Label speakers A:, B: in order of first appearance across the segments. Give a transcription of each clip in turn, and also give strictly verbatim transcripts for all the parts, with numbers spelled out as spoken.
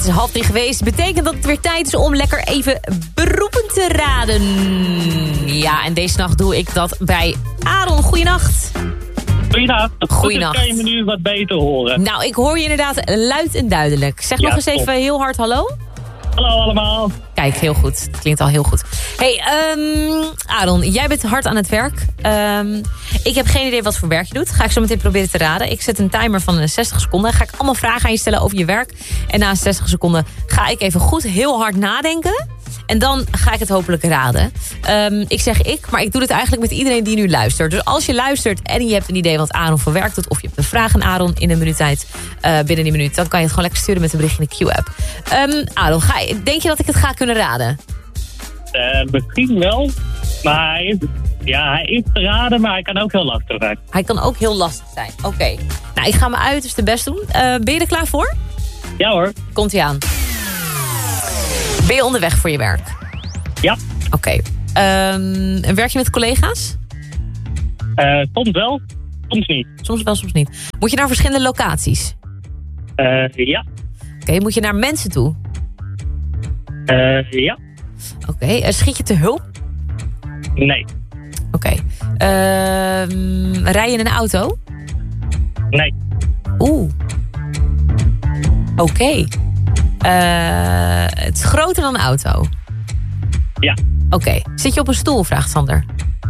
A: is half drie geweest. Betekent dat het weer tijd is om lekker even beroepen te raden. Ja, en deze nacht doe ik dat bij Aaron. Goeienacht.
B: Goeienacht.
A: Goeienacht.
B: Kan je me nu wat beter horen?
A: Nou, ik hoor je inderdaad luid en duidelijk. Zeg ja, nog eens top. Even heel hard hallo.
B: Hallo allemaal.
A: Kijk, heel goed. Het klinkt al heel goed. Hey, um, Aaron, jij bent hard aan het werk. Um, ik heb geen idee wat voor werk je doet. Ga ik zo meteen proberen te raden. Ik zet een timer van zestig seconden. Ga ik allemaal vragen aan je stellen over je werk. En na zestig seconden ga ik even goed heel hard nadenken. En dan ga ik het hopelijk raden. Um, ik zeg ik, maar ik doe het eigenlijk met iedereen die nu luistert. Dus als je luistert en je hebt een idee wat Aaron voor werk doet... of je hebt een vraag aan Aaron in een minuut tijd, uh, binnen die minuut... dan kan je het gewoon lekker sturen met een bericht in de Q-app. Um, Aaron, ga, denk je dat ik het ga kunnen raden?
B: Uh, misschien wel, maar hij is, ja, hij is te raden, maar hij kan ook heel lastig zijn.
A: Hij kan ook heel lastig zijn, oké. Okay. Nou, ik ga mijn uiterste best doen. Uh, ben je er klaar voor?
B: Ja hoor.
A: Komt-ie aan. Ben je onderweg voor je werk?
B: Ja.
A: Oké. Okay. Um, werk je met collega's?
B: Uh, soms wel, soms niet.
A: Soms wel, soms niet. Moet je naar verschillende locaties?
B: Uh, ja.
A: Oké, okay. Moet je naar mensen toe?
B: Uh, ja.
A: Oké, okay. uh, schiet je te hulp?
B: Nee.
A: Oké. Okay. Uh, rij je in een auto?
B: Nee.
A: Oeh. Oké. Okay. Uh, het is groter dan een auto?
B: Ja.
A: Oké. Okay. Zit je op een stoel, vraagt Sander?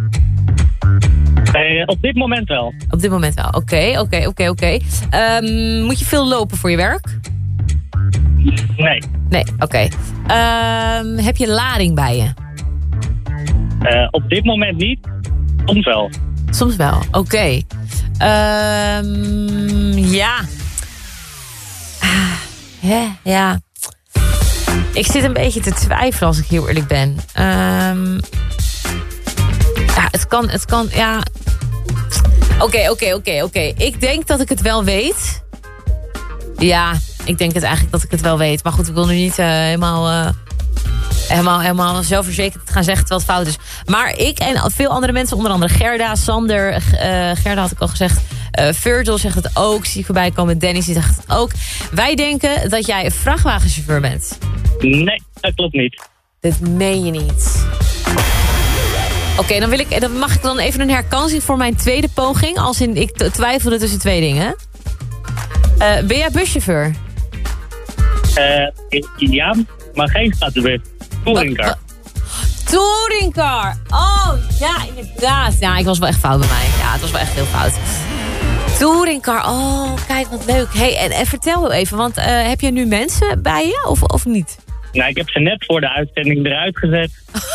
B: Uh, op dit moment wel.
A: Op dit moment wel. Oké, oké, oké, oké. Moet je veel lopen voor je werk?
B: Nee.
A: Nee, oké. Okay. Um, heb je lading bij je?
B: Uh, op dit moment niet. Soms wel.
A: Soms wel, oké. Okay. Um, ja. Ah, hè, ja. Ik zit een beetje te twijfelen als ik heel eerlijk ben. Um, ja, het kan, het kan, ja. Oké, oké, oké, oké. Ik denk dat ik het wel weet. Ja, ik denk het eigenlijk dat ik het wel weet. Maar goed, ik wil nu niet uh, helemaal, uh, helemaal, helemaal zelfverzekerd gaan zeggen terwijl het fout is. Maar ik en veel andere mensen, onder andere Gerda, Sander, uh, Gerda had ik al gezegd. Uh, Virgil zegt het ook, zie ik voorbij komen. Dennis die zegt het ook. Wij denken dat jij een vrachtwagenchauffeur bent.
B: Nee, dat klopt niet.
A: Dat meen je niet. Oké, okay, dan wil ik, dan mag ik dan even een herkansing voor mijn tweede poging. Als in, ik twijfelde tussen twee dingen. Uh, ben jij buschauffeur?
B: Uh, ja, maar geen stadbus. Touringcar.
A: Uh, uh, touringcar! Oh, ja, inderdaad. Ja, ik was wel echt fout bij mij. Ja, het was wel echt heel fout. Touringcar, oh, kijk wat leuk. Hey, en, en vertel even, want uh, heb je nu mensen bij je of, of niet?
B: Nou, ik heb ze net voor de uitzending eruit gezet.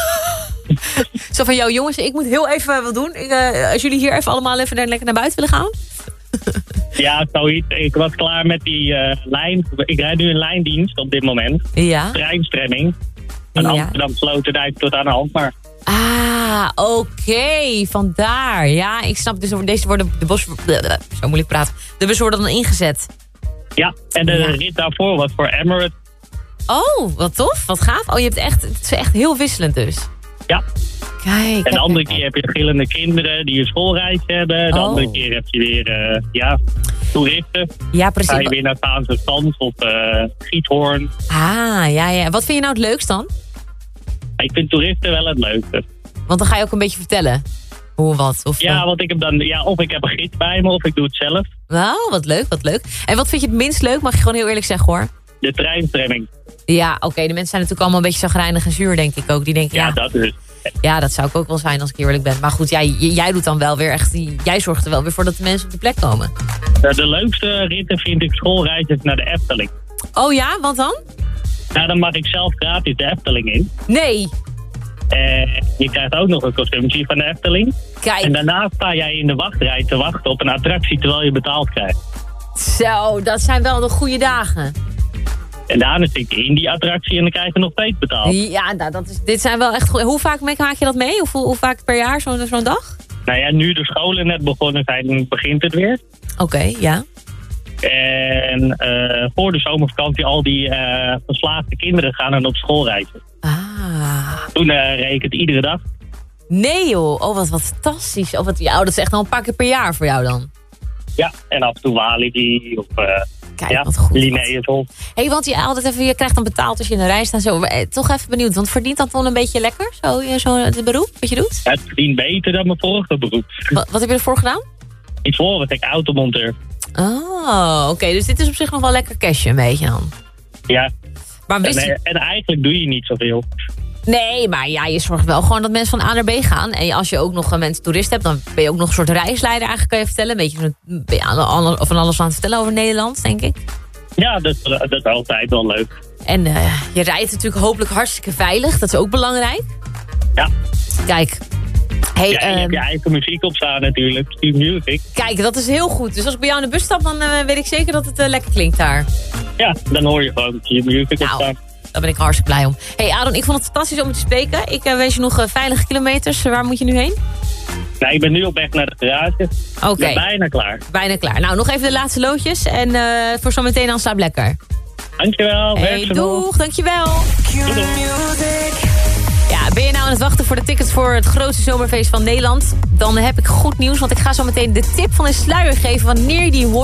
A: Zo van, jou jongens, ik moet heel even wat doen. Ik, uh, als jullie hier even allemaal even lekker naar buiten willen gaan.
B: Ja, zoiets. Ik was klaar met die uh, lijn. Ik rijd nu een lijndienst op dit moment.
A: Ja.
B: Treinstremming. Van ja. Amsterdam Sloterdijk tot aan de Alkmaar.
A: Ah, oké. Okay. Vandaar. Ja, ik snap. Dus deze worden de bos... Zo moeilijk praten. De bussen worden dan ingezet.
B: Ja, en de ja. rit daarvoor was voor Emirates.
A: Oh, wat tof. Wat gaaf. Oh, je hebt echt... Het is echt heel wisselend dus.
B: Ja.
A: Kijk,
B: en de andere
A: kijk,
B: keer heb je verschillende kinderen die een schoolreisje hebben. De oh. andere keer heb je weer uh, ja, toeristen.
A: Ja, precies.
B: Ga je weer naar Zaanse Stans of uh, Giethoorn.
A: Ah, ja, ja. Wat vind je nou het leukst dan?
B: Ik vind toeristen wel het leukste.
A: Want dan ga je ook een beetje vertellen hoe wat. Of
B: ja, want ik heb dan, ja, of ik heb een gids bij me of ik doe het zelf.
A: Nou, wat leuk, wat leuk. En wat vind je het minst leuk? Mag je gewoon heel eerlijk zeggen hoor.
B: De treinstremming.
A: Ja, oké. Okay. De mensen zijn natuurlijk allemaal een beetje chagrijnig en zuur, denk ik ook. Die denken,
B: ja,
A: ja,
B: dat is.
A: Ja, dat zou ik ook wel zijn als ik eerlijk ben. Maar goed, jij, jij doet dan wel weer echt... Jij zorgt er wel weer voor dat de mensen op de plek komen.
B: De, de leukste ritten vind ik schoolreisjes naar de Efteling.
A: Oh ja, wat dan?
B: Nou, dan mag ik zelf gratis de Efteling in.
A: Nee.
B: En je krijgt ook nog een kostuumtje van de Efteling.
A: Kijk.
B: En daarna sta jij in de wachtrij te wachten op een attractie terwijl je betaald krijgt.
A: Zo, dat zijn wel de goede dagen.
B: En daarna zit je in die attractie en dan krijg je nog steeds betaald.
A: Ja, nou, dat is, dit zijn wel echt goed. Hoe vaak maak je dat mee? Of hoe, hoe vaak per jaar zo'n zo'n dag?
B: Nou ja, nu de scholen net begonnen zijn, begint het weer.
A: Oké, okay, ja.
B: En uh, voor de zomervakantie al die uh, verslaafde kinderen gaan dan op schoolreizen.
A: Ah.
B: Toen uh, reed ik het iedere dag.
A: Nee joh, oh wat, wat fantastisch. Oh, wat, ja, dat is echt al een paar keer per jaar voor jou dan.
B: Ja, en af en toe Walibi of uh,
A: Kijk,
B: ja,
A: wat goed.
B: Linnaeushof.
A: Hé, hey, want je, altijd even, je krijgt dan betaald als je in de rij staat. Zo. Eh, toch even benieuwd, want verdient dat dan een beetje lekker? Zo, je- zo het beroep, wat je doet?
B: Het verdient beter dan mijn vorige beroep.
A: Wat, wat heb je ervoor gedaan?
B: Hiervoor was ik automonteur.
A: Oh, oké. Dus dit is op zich nog wel lekker cashje een beetje dan.
B: Ja,
A: Maar
B: en,
A: wist je...
B: en eigenlijk doe je niet zoveel.
A: Nee, maar ja, je zorgt wel gewoon dat mensen van A naar B gaan. En als je ook nog een mensen toerist hebt, dan ben je ook nog een soort reisleider eigenlijk, kan je vertellen. Een beetje van, ben je aan- aan- van alles aan het vertellen over Nederland, denk ik.
B: Ja, dat, dat is altijd wel leuk.
A: En uh, je rijdt natuurlijk hopelijk hartstikke veilig. Dat is ook belangrijk.
B: Ja.
A: Kijk. Hey,
B: Ja, en je hebt
A: um,
B: je eigen muziek op staan natuurlijk. Steve Music.
A: kijk, dat is heel goed. Dus als ik bij jou in de bus stap, dan uh, weet ik zeker dat het uh, lekker klinkt daar.
B: Ja, dan hoor je gewoon Steve Music op
A: Nou,
B: staan.
A: daar ben ik hartstikke blij om. Hey Aaron, ik vond het fantastisch om je te spreken. Ik uh, wens je nog uh, veilige kilometers. Waar moet je nu heen?
B: Nou, ik ben nu op weg naar de garage.
A: Oké.
B: Ik ben bijna klaar.
A: Bijna klaar. Nou, nog even de laatste loodjes. En uh, voor zometeen dan slaap lekker.
B: Dankjewel.
A: Hey,
B: werk ze nog.
A: doeg. Dankjewel.
B: Doei, doei.
A: Ja, ben je nou aan het wachten voor de tickets voor het grootste zomerfeest van Nederland? Dan heb ik goed nieuws, want ik ga zo meteen de tip van een sluier geven wanneer je die hoort.